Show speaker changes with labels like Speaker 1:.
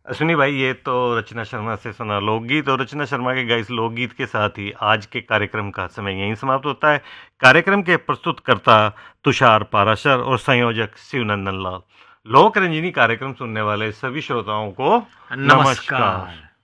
Speaker 1: अश्विनी भाई, ये तो रचना शर्मा से सुना लोकगीत, और रचना शर्मा के गाए इस लोकगीत के साथ ही आज के कार्यक्रम का समय यहीं समाप्त होता है। कार्यक्रम के प्रस्तुतकर्ता तुषार पाराशर और संयोजक शिवनंदन लाल। लोक रंजनी कार्यक्रम सुनने वाले सभी श्रोताओं को नमस्कार।
Speaker 2: नमस्कार।